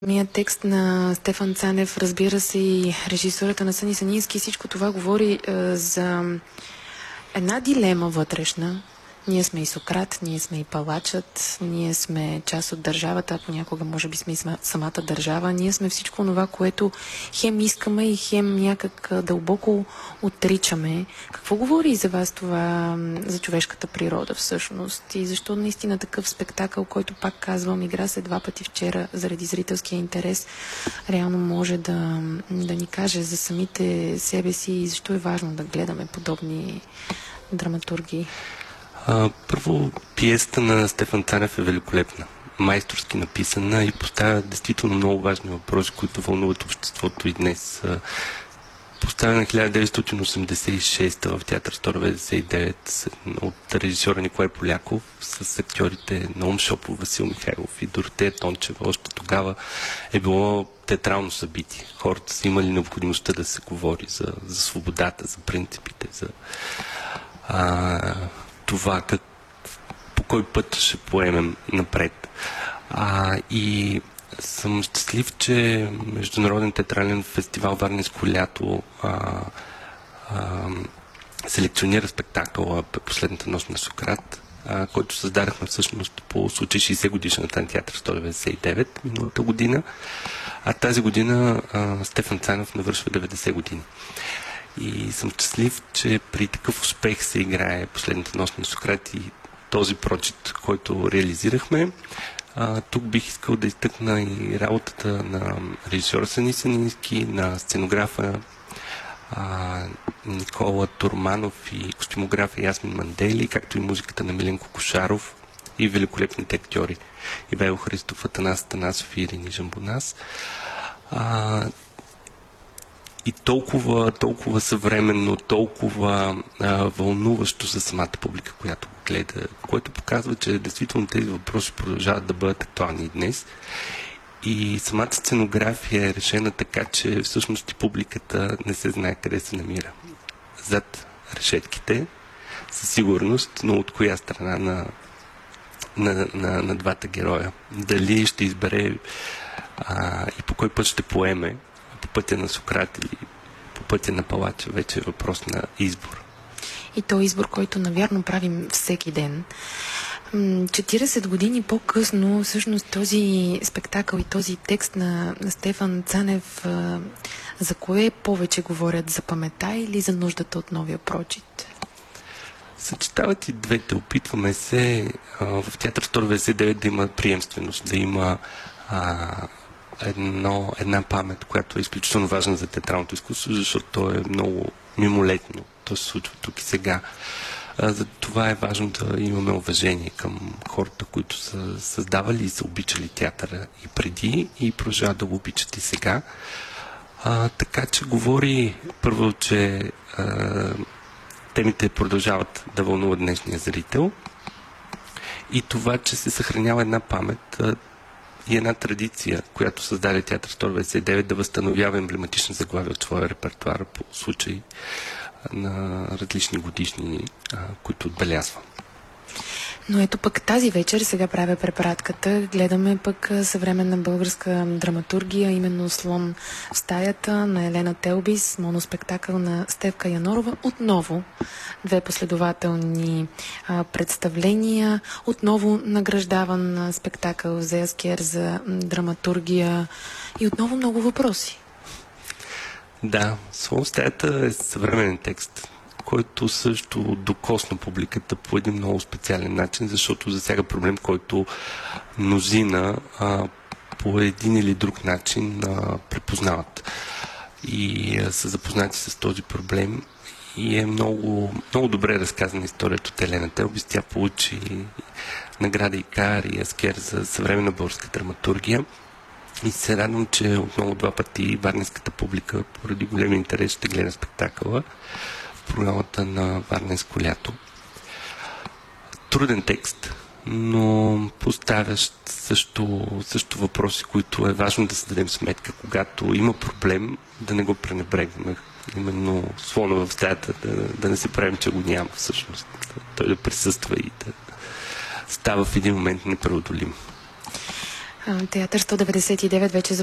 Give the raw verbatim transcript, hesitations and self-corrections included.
Самият текст на Стефан Цанев, разбира се, и режисурата на Съни Санински, всичко това говори е, за една дилема вътрешна. Ние сме и Сократ, ние сме и палачът, ние сме част от държавата, а понякога може би сме и самата държава. Ние сме всичко това, което хем искаме и хем някак дълбоко отричаме. Какво говори за вас това за човешката природа всъщност? И защо наистина такъв спектакъл, който, пак казвам, игра се два пъти вчера заради зрителския интерес, реално може да, да ни каже за самите себе си и защо е важно да гледаме подобни драматургии? А, първо, пиесата на Стефан Цанев е великолепна, майсторски написана и поставя действително много важни въпроси, които вълнуват обществото и днес. Поставена хиляда деветстотин осемдесет и шеста в театър сто деветдесет и девет от режисьора Николай Поляков с актьорите Наум Шопов, Васил Михайлов и Доротея Тончева. Още тогава е било театрално събитие. Хората са имали необходимостта да се говори за, за свободата, за принципите, за а, това как, по кой път ще поемем напред. А, и съм щастлив, че Международен театрален фестивал Варненско лято а, а, селекционира спектакъла Последната нощ на Сократ, а, който създадахме всъщност по случай шейсет годишната на театър сто деветдесет и девет миналата година, а тази година а, Стефан Цанев навършва деветдесет години. И съм щастлив, че при такъв успех се играе Последната нощ на Сократ и този прочит, който реализирахме. А, тук бих искал да изтъкна и работата на режисьора Съни Санински, на сценографа а, Никола Турманов и костюмографа Ясмин Мандели, както и музиката на Миленко Кошаров и великолепните актьори Ивайло Христов, Атанас Атанасов и Ирини Жамбонас. А, И толкова, толкова съвременно, толкова а, вълнуващо за самата публика, която го гледа, което показва, че действително тези въпроси продължават да бъдат актуални и днес. И самата сценография е решена така, че всъщност и публиката не се знае къде се намира. Зад решетките, със сигурност, но от коя страна на, на, на, на двата героя. Дали ще избере а, и по кой път ще поеме, по пътя на Сократ или по пътя на палача, вече е въпрос на избор. И то избор, който навярно правим всеки ден. четиридесет години по-късно, всъщност този спектакъл и този текст на, на Стефан Цанев, за кое повече говорят? За памета или за нуждата от новия прочит? Съчетават и двете. Опитваме се а, в театър сто деветдесет и девет да има приемственост, да има а, Едно, една памет, която е изключително важна за театралното изкуство, защото то е много мимолетно. То се случва тук и сега. А, за това е важно да имаме уважение към хората, които са създавали и са обичали театъра и преди, и продължават да го обичат и сега. А, така че говори първо, че а, темите продължават да вълнуват днешния зрител и това, че се съхранява една памет и една традиция, която създаде театър сто деветдесет и девет, да възстановява емблематични заглавия от своя репертуар по случай на различни годишнини, които отбелязвам. Но ето пък тази вечер, сега правя препратката, гледаме пък съвременна българска драматургия, именно Слон в стаята на Елена Телбис, моноспектакъл на Стефка Янорова. Отново две последователни а, представления, отново награждаван спектакъл за Яскер за драматургия и отново много въпроси. Да, Слон в стаята е съвременен текст, който също докосна публиката по един много специален начин, защото засяга проблем, който мнозина а, по един или друг начин а, препознават и а, са запознати с този проблем. И е много, много добре разказана историята от Елена Телбис. Тя получи награда Икар и Аскер за съвременна българска драматургия. И се радвам, че отново два пъти варненската публика, поради големи интерес, ще гледа спектакъла в програмата на Варненско лято. Труден текст, но поставящ също, също въпроси, които е важно да се дадем сметка, когато има проблем, да не го пренебрегваме. Именно слона в стаята, да, да не се правим, че го няма всъщност. Той да присъства и да става в един момент непреодолим. Театър сто деветдесет и девет вече